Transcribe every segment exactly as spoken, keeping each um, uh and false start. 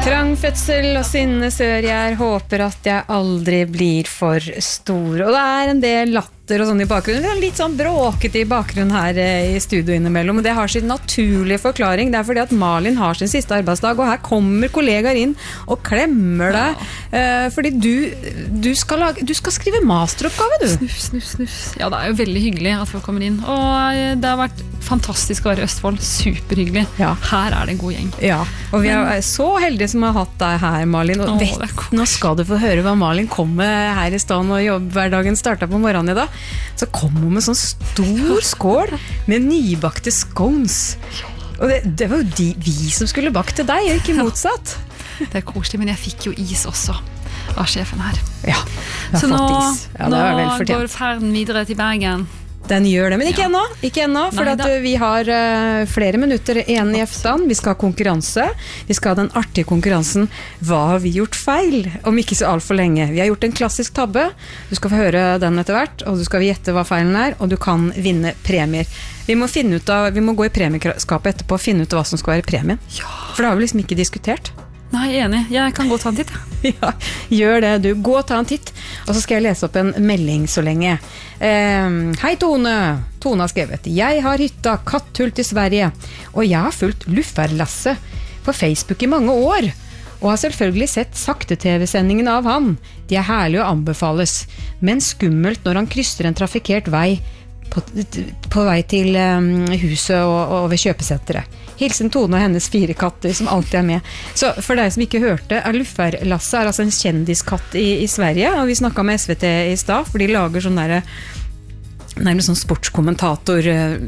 Trang fødsel og sinne sør jeg håper at jeg aldri blir for stor. Og det er en del latter og sånn i bakgrunnen. Det er litt sånn bråkete i bakgrunnen her i studio innimellom. Og det har sin naturlige forklaring. Det er fordi at Malin har sin siste arbeidsdag, og her kommer kollegaer inn og klemmer deg. Ja. Fordi du, du, skal lage, du skal skrive masteroppgave, du. Snuff, snuff, snuff. Ja, det er jo veldig hyggelig at folk kommer inn. Og det har vært fantastisk å være i Østfold. Superhyggelig. Ja. Her er det en god gjeng. Ja, og vi er så heldige som har hatt deg her, Malin. Og vet, nå skal du få høre hva Malin kom med her i stedet når jobbhverdagen startet på morgenen i dag. Så kom hun med sånn stor skål med nybakte scones. Og det, det var jo de, vi som skulle bakt til deg, og ikke motsatt. Ja, det er koselig, men jeg fikk jo is også av sjefen her. Ja, du har så fått nå, is. Ja, det var vel nå går ferden videre til Bergen. Den gjør det, men ikke ja. ennå, ikke ennå, for at vi har uh, flere minutter igjen i eftan. Vi skal ha konkurranse. Vi skal ha den artige konkurransen. Hva har vi gjort feil? Om ikke så alt for lenge. Vi har gjort en klassisk tabbe. Du skal få høre den etter hvert, og du skal gjette hva feilen er, og du kan vinne premier. Vi må, finne ut av, vi må gå i premieskapet etterpå og finne ut av hva som skal være premien. Ja. For det har vi liksom ikke diskutert. Nei, jeg er enig. Jeg kan gå og ta en titt. Ja, gjør det du. Gå og ta en titt, og så skal jeg lese opp en melding så lenge. Eh, Hei Tone. Tone har skrevet: Jeg har hytta Katthult i Sverige, og jeg har fulgt Lufferlasse på Facebook i mange år, og har selvfølgelig sett sakte-tv-sendingen av han. De er herlige å anbefales, men skummelt når han krysser en trafikert vei på, på vei til um, huset og, og ved kjøpesenteret. Hilsen Tone og hennes fire katter som alltid er med. Så for deg som ikke hørte, er Lufferlasse er altså en kjendiskatt i, i Sverige, og vi snakket med S V T i stad, for de lager sånn der, nærmest sånn sportskommentator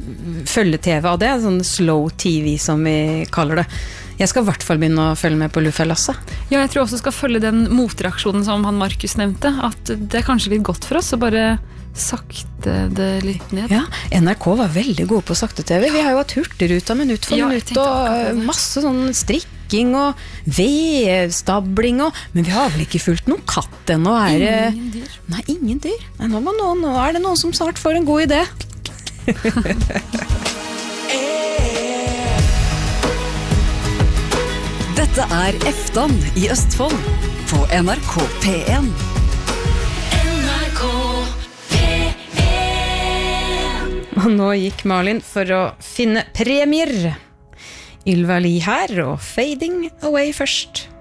følge-tv av det, sånn slow T V som vi kaller det. Jeg skal i hvert fall begynne å følge med på Lufferlasse. Ja, jeg tror også skal følge den motreaksjonen som han Markus nevnte, at det er kanskje litt godt for oss å bare sakte det litt ned. Ja, N R K var veldig gode på sakte-tv. Vi har jo hatt hurtigruta minutt for ja, minutt, og masse sånn strikking og vedstabling, og, men vi har vel ikke fulgt noen katt ennå. Er det... Ingen dyr. Nei, ingen dyr. Nei, nå, må noen, nå er det noen som snart får en god idé. Dette er eftan i Østfold på N R K P en. Og nå gikk Malin for å finne premier. Ylva Li her og Fading Away først.